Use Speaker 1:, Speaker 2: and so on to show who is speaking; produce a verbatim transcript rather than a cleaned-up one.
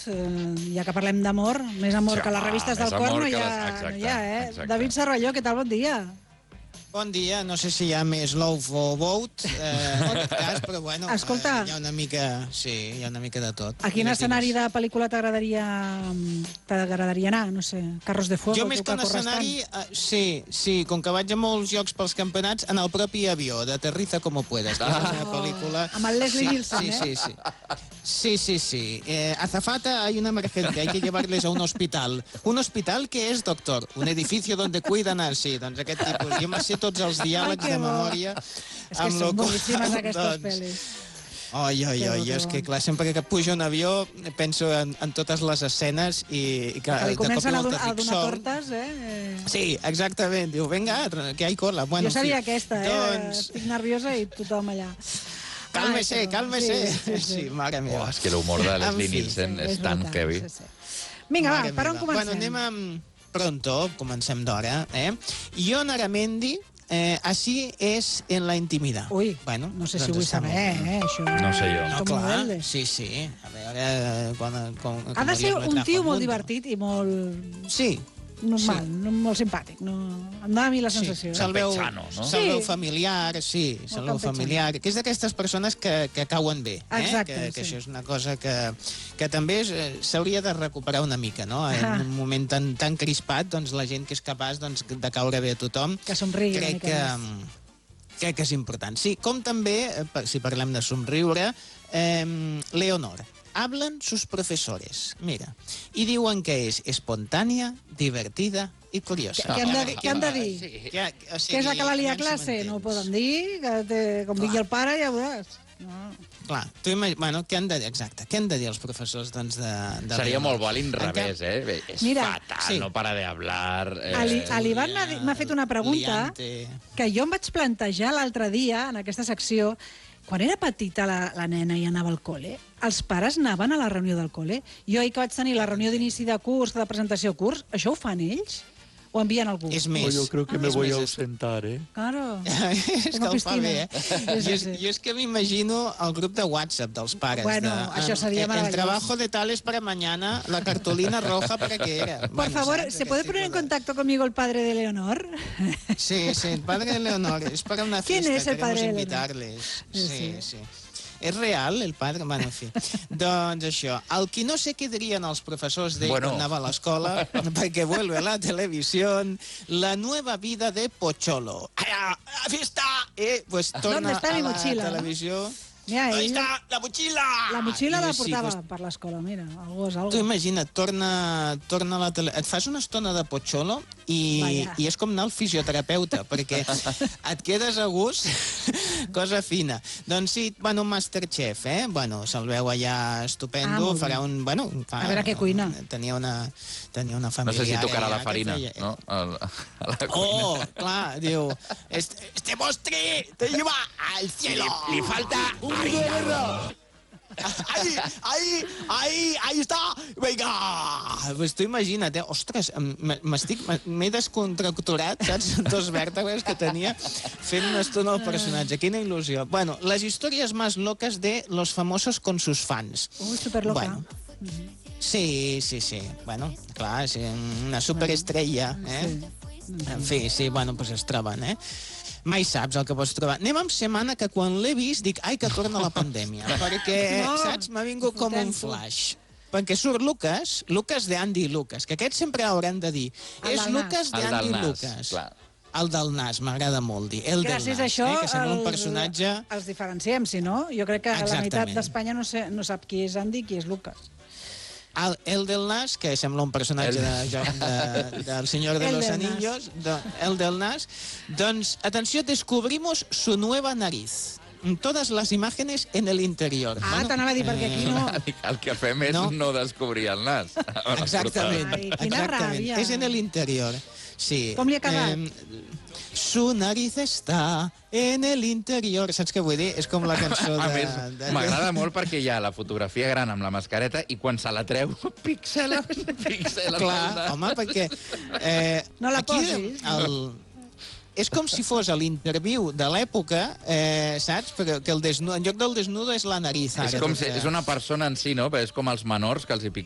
Speaker 1: ja que parlem d'amor, més amor que les revistes del cor no hi ha, eh? David Cervelló, què tal? Bon dia.
Speaker 2: Bon dia, no sé si hi ha més love o vote, en aquest cas, però bueno,
Speaker 1: Escolta,
Speaker 2: hi ha una mica, sí, hi ha una mica de tot.
Speaker 1: A quin escenari de pel·lícula t'agradaria t'agradaria anar? No sé, Carros de Fuego?
Speaker 2: Jo més que un escenari, sí, sí, com que vaig a molts jocs pels campionats, en el propi avió, de Aterriza como puedas, que és la meva pel·lícula.
Speaker 1: Amb el Leslie Nielsen, eh?
Speaker 2: Sí, sí, sí. Sí, sí, sí. Eh, azafata, hay una emergencia, hay que llevarles a un hospital. Un hospital que és, doctor, un edificio donde cuidan a... Sí, doncs aquest tipus. Jo me sé tots els diàlegs de memòria.
Speaker 1: És que són boníssimes aquestes pel·lis.
Speaker 2: Oi, oi, oi, és que clar, sempre que pujo un avió penso en, en totes les escenes i... i que,
Speaker 1: que li comencen a, don a donar tortes, eh?
Speaker 2: Sí, exactament. Diu, venga, que hay cola. Bueno,
Speaker 1: jo seria aquesta, eh?
Speaker 2: Doncs...
Speaker 1: Estic nerviosa i tothom allà.
Speaker 2: Cálmese,
Speaker 1: Ai,
Speaker 2: cálmese.
Speaker 1: Sí, sí, sí.
Speaker 2: sí mare meva.
Speaker 3: Oh, és que l'humor de Leslie Nielsen és tan heavy.
Speaker 1: Sí, sí. Vinga, va, per on comencem?
Speaker 2: Bueno, anem amb pronto, comencem d'hora, eh? Ion Aramendi, Eh, así es en la intimidad.
Speaker 1: Ui,
Speaker 2: bueno,
Speaker 1: no sé si vull saber, eh, això.
Speaker 3: No sé jo.
Speaker 2: No, clar, sí, sí. A veure... Quan, quan,
Speaker 1: ha de ser un tio molt divertit i molt...
Speaker 2: Sí.
Speaker 1: Normal, sí. Molt simpàtic. No... Em dóna a mi la sensació.
Speaker 2: Sí, se'l veu,
Speaker 3: no?
Speaker 2: se veu familiar, sí, se'l veu familiar. Que és d'aquestes persones que, que cauen bé. Eh?
Speaker 1: Exacte,
Speaker 2: que, que
Speaker 1: sí.
Speaker 2: això és una cosa que, que també s'hauria de recuperar una mica, no? En ah. un moment tan, tan crispat, doncs la gent que és capaç doncs, de caure bé a tothom...
Speaker 1: Que somrigui
Speaker 2: crec que, crec que és important. Sí, com també, si parlem de somriure, eh, Leonor. Hablan sus profesores, mira, i diuen que és espontània, divertida i curiosa.
Speaker 1: Què han de, què han de dir?
Speaker 2: Que,
Speaker 1: o sigui, que és la que la lia a classe? No ho poden dir, que te, com digui el pare ja veuràs. No.
Speaker 2: Clar, tu imagina, bueno, què han de dir, exacte, què han de dir els professors, doncs, de... de
Speaker 3: Seria molt bo a l'inrevés, eh? Bé, és
Speaker 1: Mira,
Speaker 3: fatal,
Speaker 2: sí.
Speaker 3: no para de hablar...
Speaker 1: Eh... A l'Ivan m'ha fet una pregunta
Speaker 2: liante.
Speaker 1: Que jo em vaig plantejar l'altre dia, en aquesta secció, quan era petita la, la nena i anava al col·le, els pares anaven a la reunió del col·le. Jo ahir que vaig tenir la reunió d'inici de curs, de presentació de curs, això ho fan ells? O envien algú?
Speaker 2: És més.
Speaker 4: Yo creo que
Speaker 2: ah,
Speaker 4: me voy a
Speaker 2: més.
Speaker 4: ausentar, ¿eh?
Speaker 1: Claro.
Speaker 2: és que el fa bé, eh?
Speaker 1: Sí, sí, sí.
Speaker 2: Jo és que m'imagino el grup de WhatsApp dels pares.
Speaker 1: Bueno,
Speaker 2: de,
Speaker 1: això seria
Speaker 2: el,
Speaker 1: meravellós.
Speaker 2: El trabajo de tales para mañana, la cartulina roja para qué era.
Speaker 1: Por
Speaker 2: Bueno,
Speaker 1: favor,
Speaker 2: ¿sabes?
Speaker 1: ¿se puede poner en contacto conmigo el padre de Leonor?
Speaker 2: Sí, sí, el padre de Leonor. Es para una fiesta.
Speaker 1: ¿Quién es el padre de Leonor?
Speaker 2: Invitarles. Sí, sí.
Speaker 1: Sí.
Speaker 2: És real, el padre? Bueno, en fi. Doncs això. El que no sé què dirien els professors d'ell
Speaker 3: bueno.
Speaker 2: quan anava a l'escola, perquè vuelve a la televisió, la nueva vida de Pocholo. A la fiesta! Eh, pues torna
Speaker 1: ¿Dónde está
Speaker 2: a
Speaker 1: mi
Speaker 2: la
Speaker 1: mochila,
Speaker 2: televisió.
Speaker 1: No? Mira,
Speaker 2: Ahí
Speaker 1: ell...
Speaker 2: está, la mochila!
Speaker 1: La mochila la
Speaker 2: sí,
Speaker 1: portava
Speaker 2: pues...
Speaker 1: per l'escola, mira, algú és algú.
Speaker 2: Tu imagina't, torna, torna a la tele... Et fas una estona de Pocholo i, i és com anar al fisioterapeuta, perquè et quedes a gust, cosa fina. Doncs sí, bueno, Masterchef, eh? Bueno, se'l veu allà estupendo,
Speaker 1: ah,
Speaker 2: farà un... Bueno, fa,
Speaker 1: a veure què cuina.
Speaker 2: Tenia una, tenia una família...
Speaker 3: No sé si tocarà la farina,
Speaker 2: feia...
Speaker 3: no? A la, a la
Speaker 2: oh, clar, diu... Este, este postre te lleva al cielo.
Speaker 3: Li, li falta...
Speaker 2: harina. Ahí, ahí, ahí, ahí està! Vinga! Pues tu imagina't, eh? Ostres, m'estic... M'he descontracturat, saps? Dos vèrtebres que tenia fent una estona al personatge. Quina il·lusió. Bueno, les històries més loques de los famosos con sus fans.
Speaker 1: Ui, superloca.
Speaker 2: Bueno, sí, sí, sí. Bueno, clar, sí, una superestrella, eh? Sí. En fi, sí, bueno, pues es troben, eh? Mai saps el que pots trobar. Anem amb setmana que quan l'he vist dic, ai, que torna la pandèmia. Perquè, no, saps, m'ha vingut com un flash. Perquè surt Lucas, Lucas de Andy i Lucas, que aquests sempre hauran de dir.
Speaker 1: El
Speaker 2: És Lucas de Andy i Lucas.
Speaker 3: Clar.
Speaker 2: El del nas, m'agrada molt dir. El
Speaker 1: Gràcies
Speaker 2: del nas,
Speaker 1: a això,
Speaker 2: eh, que sembla
Speaker 1: els,
Speaker 2: un personatge...
Speaker 1: els diferenciem, si no? Jo crec que
Speaker 2: Exactament.
Speaker 1: la meitat d'Espanya no, sé, no sap qui és Andy i qui és Lucas.
Speaker 2: El, el del nas, que sembla un personatge el... de, de, del Senyor de
Speaker 1: el
Speaker 2: los
Speaker 1: del
Speaker 2: Anillos, de, el del nas, doncs, atenció, descobrimos su nueva nariz. Todas las imágenes en el interior.
Speaker 1: Ah, bueno, t'anava a dir, perquè aquí no...
Speaker 3: El que fem és no, no descobrir el nas.
Speaker 2: Exactament.
Speaker 1: Ai, quina
Speaker 2: exactament.
Speaker 1: ràbia.
Speaker 2: És en el interior. Sí.
Speaker 1: Com li ha quedat?
Speaker 2: Eh, su nariz està en el interior. Saps què vull dir? És com la cançó de...
Speaker 3: A més,
Speaker 2: de...
Speaker 3: m'agrada molt perquè hi ha la fotografia gran amb la mascareta i quan se la treu, pixela, pixela.
Speaker 2: Clar, home, perquè... Eh,
Speaker 1: no la
Speaker 2: aquí,
Speaker 1: posis.
Speaker 2: El... És com si fos l'interviu de l'època, eh, saps? Perquè que el desnudo, en lloc del desnudo és la nariz.
Speaker 3: És, com si, és una persona en si, no? Però és com els menors que els hi